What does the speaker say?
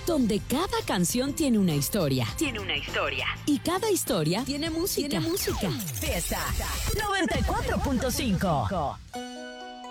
donde cada canción tiene una historia. Tiene una historia. Y cada historia tiene música. Fiesta 94.5.